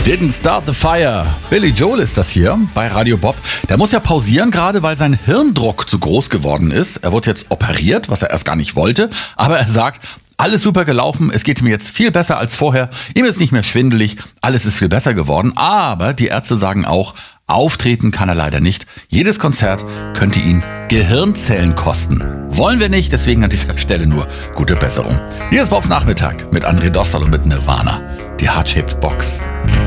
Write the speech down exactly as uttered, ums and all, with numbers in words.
Didn't Start the Fire. Billy Joel ist das hier bei Radio Bob. Der muss ja pausieren gerade, weil sein Hirndruck zu groß geworden ist. Er wurde jetzt operiert, was er erst gar nicht wollte. Aber er sagt, alles super gelaufen, es geht ihm jetzt viel besser als vorher. Ihm ist nicht mehr schwindelig, alles ist viel besser geworden. Aber die Ärzte sagen auch, auftreten kann er leider nicht. Jedes Konzert könnte ihn Gehirnzellen kosten. Wollen wir nicht, deswegen an dieser Stelle nur gute Besserung. Hier ist Bobs Nachmittag mit André Dostal und mit Nirvana, die Heart-Shaped Box.